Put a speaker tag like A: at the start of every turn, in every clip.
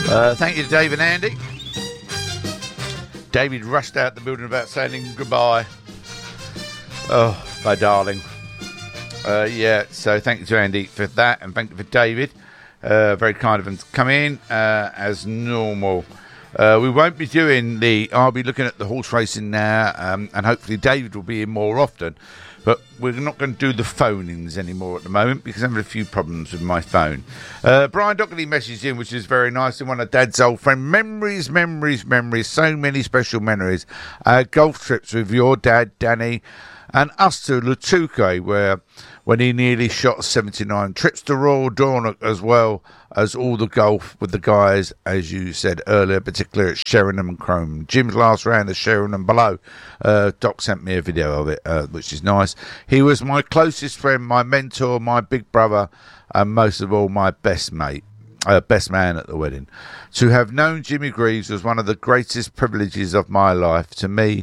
A: Thank you to Dave and Andy. David rushed out the building without saying goodbye. Oh, my darling. So thank you to Andy for that, and thank you for David. Very kind of him to come in as normal. We won't be doing I'll be looking at the horse racing now, and hopefully David will be in more often. But we're not going to do the phone-ins anymore at the moment because I'm having a few problems with my phone. Brian Dockerty messaged in, which is very nice. And one of Dad's old friend. Memories. So many special memories. Golf trips with your dad, Danny, and us to Lutuke, when he nearly shot 79. Trips to Royal Dawn, as well as all the golf with the guys, as you said earlier, particularly at Sheringham and Chrome. Jim's last round at Sheringham below. Doc sent me a video of it, which is nice. He was my closest friend, my mentor, my big brother, and most of all, my best mate. Best man at the wedding. To have known Jimmy Greaves was one of the greatest privileges of my life. To me,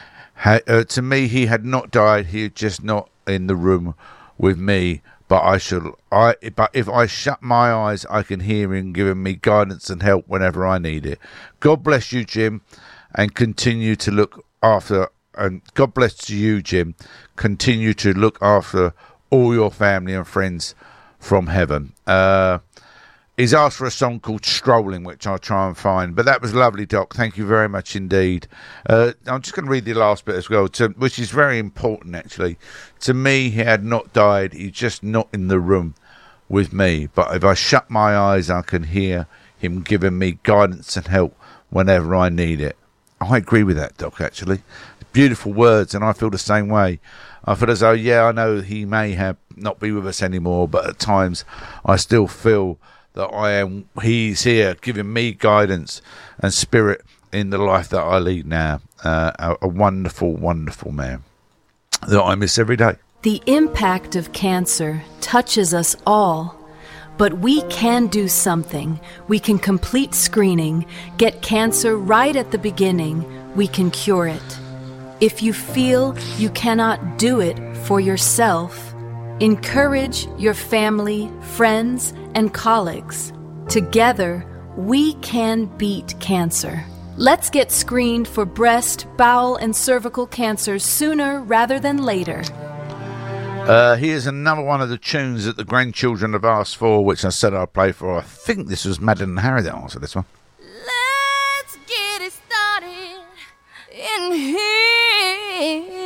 A: he had not died. He had just not in the room with me. But if I shut my eyes, I can hear him giving me guidance and help whenever I need it. God bless you, Jim, and continue to look after. And God bless to you, Jim. Continue to look after all your family and friends from heaven. He's asked for a song called Strolling, which I'll try and find. But that was lovely, Doc. Thank you very much indeed. I'm just going to read the last bit as well, which is very important, actually. To me, he had not died. He's just not in the room with me. But if I shut my eyes, I can hear him giving me guidance and help whenever I need it. I agree with that, Doc, actually. Beautiful words, and I feel the same way. I feel as though, I know he may have not be with us anymore, but at times I still feel that he's here giving me guidance and spirit in the life that I lead now. A wonderful, wonderful man that I miss every day.
B: The impact of cancer touches us all, but we can do something. We can complete screening, get cancer right at the beginning. We can cure it. If you feel you cannot do it for yourself, encourage your family, friends, and colleagues. Together, we can beat cancer. Let's get screened for breast, bowel, and cervical cancers sooner rather than later.
A: Here's another one of the tunes that the grandchildren have asked for, which I said I'd play for. I think this was Madeline and Harry that answered this one.
C: Let's get it started in here.